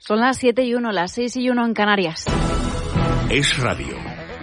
Son las 7:01, las 6:01 en Canarias. Es Radio.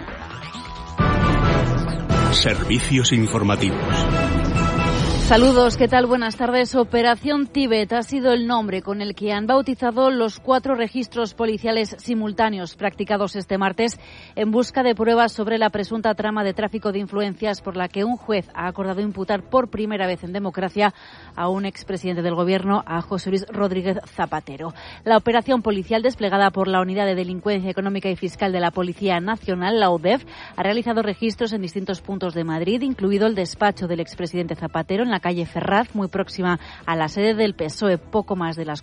Servicios informativos. Saludos, ¿qué tal? Buenas tardes. Operación Tíbet ha sido el nombre con el que han bautizado los 4 registros policiales simultáneos practicados este martes en busca de pruebas sobre la presunta trama de tráfico de influencias por la que un juez ha acordado imputar por primera vez en democracia a un expresidente del Gobierno, a José Luis Rodríguez Zapatero. La operación policial desplegada por la Unidad de Delincuencia Económica y Fiscal de la Policía Nacional, la UDEF, ha realizado registros en distintos puntos de Madrid, incluido el despacho del expresidente Zapatero en la calle Ferraz, muy próxima a la sede del PSOE. Poco más de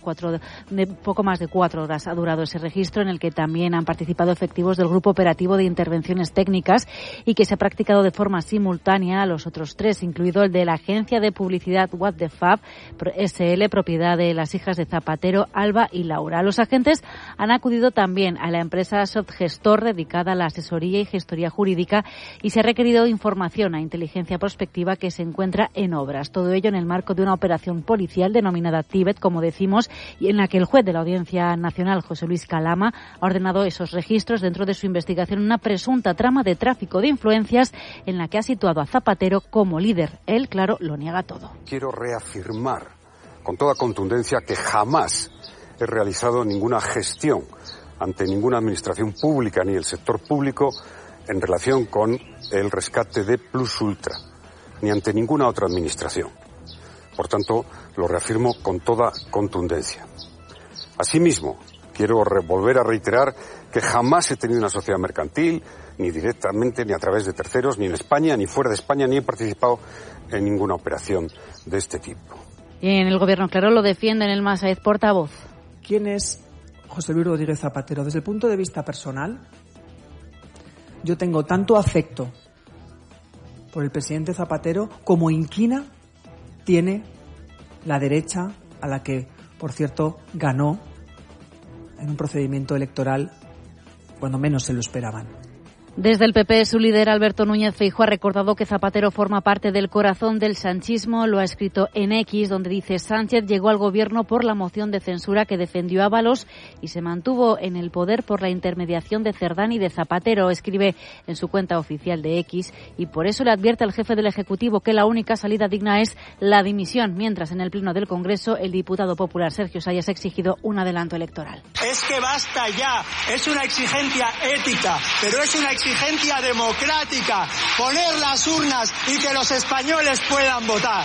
4 horas ha durado ese registro, en el que también han participado efectivos del Grupo Operativo de Intervenciones Técnicas y que se ha practicado de forma simultánea a los otros 3, incluido el de la agencia de publicidad What the Fab SL, propiedad de las hijas de Zapatero, Alba y Laura. Los agentes han acudido también a la empresa Softgestor, dedicada a la asesoría y gestoría jurídica, y se ha requerido información a Inteligencia Prospectiva, que se encuentra en obras. Todo ello en el marco de una operación policial denominada Tíbet, como decimos, y en la que el juez de la Audiencia Nacional, José Luis Calama, ha ordenado esos registros dentro de su investigación en una presunta trama de tráfico de influencias en la que ha situado a Zapatero como líder. Él, claro, lo niega todo. Quiero reafirmar con toda contundencia que jamás he realizado ninguna gestión ante ninguna administración pública ni el sector público en relación con el rescate de Plus Ultra, ni ante ninguna otra administración. Por tanto, lo reafirmo con toda contundencia. Asimismo, quiero volver a reiterar que jamás he tenido una sociedad mercantil, ni directamente, ni a través de terceros, ni en España, ni fuera de España, ni he participado en ninguna operación de este tipo. Y en el Gobierno, claro, lo defienden. El Masaez, portavoz. ¿Quién es José Luis Rodríguez Zapatero? Desde el punto de vista personal, yo tengo tanto afecto por el presidente Zapatero como inquina tiene la derecha, a la que, por cierto, ganó en un procedimiento electoral cuando menos se lo esperaban. Desde el PP, su líder Alberto Núñez Feijóo ha recordado que Zapatero forma parte del corazón del sanchismo. Lo ha escrito en X, donde dice: Sánchez llegó al gobierno por la moción de censura que defendió Ábalos y se mantuvo en el poder por la intermediación de Cerdán y de Zapatero. Escribe en su cuenta oficial de X, y por eso le advierte al jefe del Ejecutivo que la única salida digna es la dimisión, mientras en el Pleno del Congreso el diputado popular Sergio Sayas ha exigido un adelanto electoral. Es que basta ya, es una exigencia ética, pero es una exigencia democrática, poner las urnas y que los españoles puedan votar.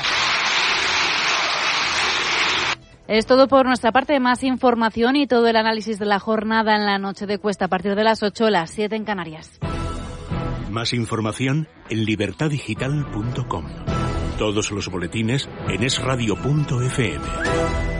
Es todo por nuestra parte. Más información y todo el análisis de la jornada en la noche de Cuesta a partir de las 8, las 7 en Canarias. Más información en libertadigital.com. Todos los boletines en esradio.fm.